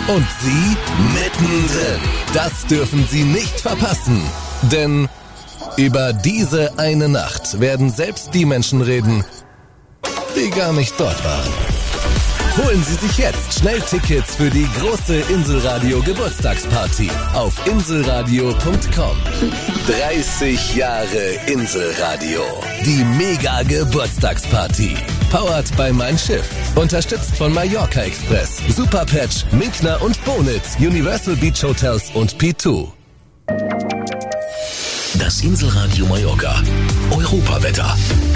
Und Sie mittendrin. Das dürfen Sie nicht verpassen. Denn über diese eine Nacht werden selbst die Menschen reden, die gar nicht dort waren. Holen Sie sich jetzt schnell Tickets für die große Inselradio Geburtstagsparty auf inselradio.com. 30 Jahre Inselradio. Die Mega Geburtstagsparty. Powered by Mein Schiff. Unterstützt von Mallorca Express, Superpatch, Minkner und Bonitz, Universal Beach Hotels und P2. Das Inselradio Mallorca. Europawetter.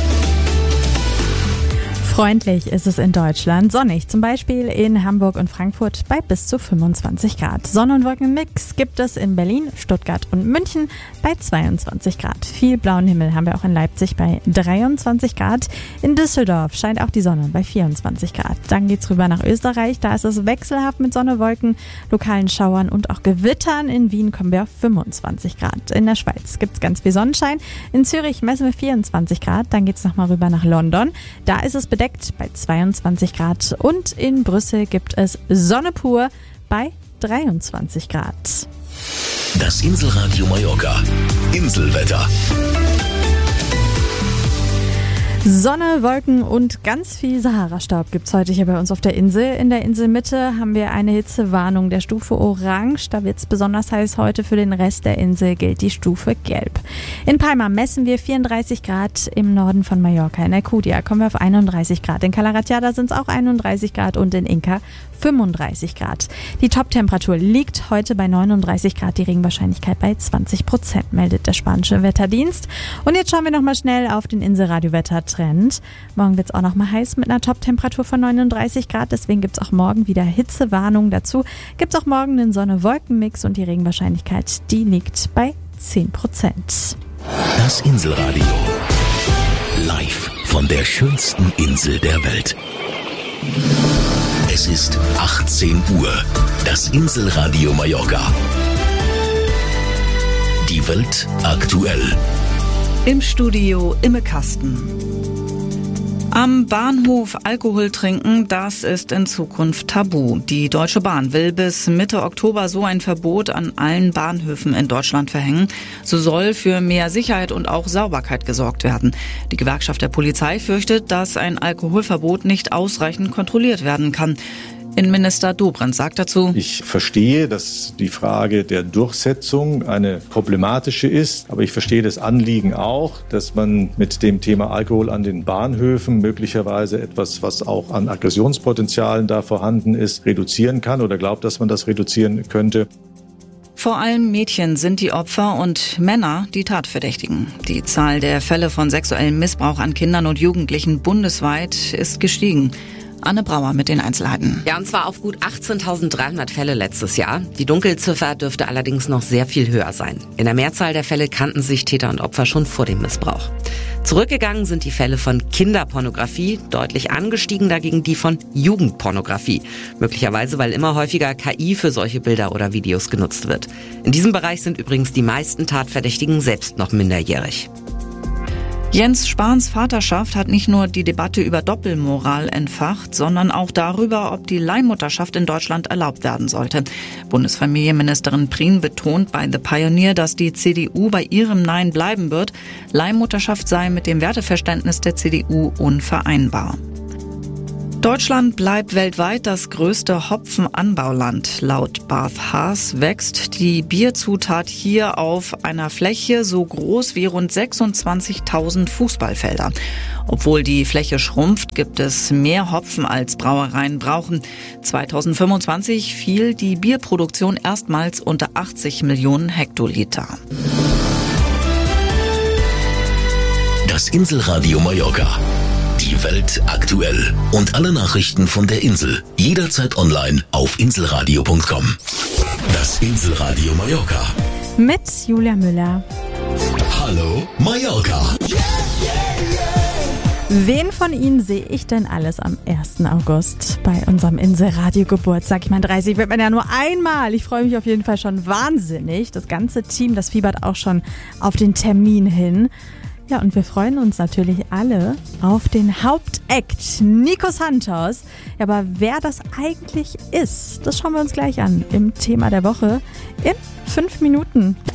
Freundlich ist es in Deutschland, sonnig, zum Beispiel in Hamburg und Frankfurt bei bis zu 25 Grad. Sonne- und Wolkenmix gibt es in Berlin, Stuttgart und München bei 22 Grad. Viel blauen Himmel haben wir auch in Leipzig bei 23 Grad. In Düsseldorf scheint auch die Sonne bei 24 Grad. Dann geht's rüber nach Österreich, da ist es wechselhaft mit Sonne, Wolken, lokalen Schauern und auch Gewittern. In Wien kommen wir auf 25 Grad. In der Schweiz gibt's ganz viel Sonnenschein. In Zürich messen wir 24 Grad. Dann geht's nochmal rüber nach London. Da ist es bedeckt bei 22 Grad und in Brüssel gibt es Sonne pur bei 23 Grad. Das Inselradio Mallorca. Inselwetter. Sonne, Wolken und ganz viel Sahara-Staub gibt's heute hier bei uns auf der Insel. In der Inselmitte haben wir eine Hitzewarnung der Stufe Orange. Da wird's besonders heiß heute. Für den Rest der Insel gilt die Stufe Gelb. In Palma messen wir 34 Grad, im Norden von Mallorca. In Alcudia kommen wir auf 31 Grad. In Cala Ratjada sind's auch 31 Grad und in Inca 35 Grad. Die Top-Temperatur liegt heute bei 39 Grad, die Regenwahrscheinlichkeit bei 20%, meldet der spanische Wetterdienst. Und jetzt schauen wir nochmal schnell auf den Inselradio-Wettertrend. Morgen wird es auch nochmal heiß mit einer Top-Temperatur von 39 Grad, deswegen gibt es auch morgen wieder Hitzewarnung. Dazu gibt es auch morgen einen Sonne-Wolken-Mix und die Regenwahrscheinlichkeit, die liegt bei 10%. Das Inselradio. Live von der schönsten Insel der Welt. Es ist 18 Uhr. Das Inselradio Mallorca. Die Welt aktuell. Im Studio Imme Kasten. Am Bahnhof Alkohol trinken, das ist in Zukunft tabu. Die Deutsche Bahn will bis Mitte Oktober so ein Verbot an allen Bahnhöfen in Deutschland verhängen. So soll für mehr Sicherheit und auch Sauberkeit gesorgt werden. Die Gewerkschaft der Polizei fürchtet, dass ein Alkoholverbot nicht ausreichend kontrolliert werden kann. Innenminister Dobrindt sagt dazu: Ich verstehe, dass die Frage der Durchsetzung eine problematische ist, aber ich verstehe das Anliegen auch, dass man mit dem Thema Alkohol an den Bahnhöfen möglicherweise etwas, was auch an Aggressionspotenzialen da vorhanden ist, reduzieren kann oder glaubt, dass man das reduzieren könnte. Vor allem Mädchen sind die Opfer und Männer die Tatverdächtigen. Die Zahl der Fälle von sexuellem Missbrauch an Kindern und Jugendlichen bundesweit ist gestiegen. Anne Brauer mit den Einzelheiten. Ja, und zwar auf gut 18.300 Fälle letztes Jahr. Die Dunkelziffer dürfte allerdings noch sehr viel höher sein. In der Mehrzahl der Fälle kannten sich Täter und Opfer schon vor dem Missbrauch. Zurückgegangen sind die Fälle von Kinderpornografie, deutlich angestiegen dagegen die von Jugendpornografie. Möglicherweise, weil immer häufiger KI für solche Bilder oder Videos genutzt wird. In diesem Bereich sind übrigens die meisten Tatverdächtigen selbst noch minderjährig. Jens Spahns Vaterschaft hat nicht nur die Debatte über Doppelmoral entfacht, sondern auch darüber, ob die Leihmutterschaft in Deutschland erlaubt werden sollte. Bundesfamilienministerin Prien betont bei The Pioneer, dass die CDU bei ihrem Nein bleiben wird. Leihmutterschaft sei mit dem Werteverständnis der CDU unvereinbar. Deutschland bleibt weltweit das größte Hopfenanbauland. Laut Bath Haas wächst die Bierzutat hier auf einer Fläche so groß wie rund 26.000 Fußballfelder. Obwohl die Fläche schrumpft, gibt es mehr Hopfen als Brauereien brauchen. 2025 fiel die Bierproduktion erstmals unter 80 Millionen Hektoliter. Das Inselradio Mallorca. Die Welt aktuell und alle Nachrichten von der Insel jederzeit online auf inselradio.com. Das Inselradio Mallorca. Mit Julia Müller. Hallo Mallorca. Wen von Ihnen sehe ich denn alles am 1. August bei unserem Inselradio-Geburtstag? Ich meine, 30 wird man ja nur einmal. Ich freue mich auf jeden Fall schon wahnsinnig. Das ganze Team, das fiebert auch schon auf den Termin hin. Ja, und wir freuen uns natürlich alle auf den Hauptakt, Nico Santos. Ja, aber wer das eigentlich ist, das schauen wir uns gleich an im Thema der Woche in 5 Minuten.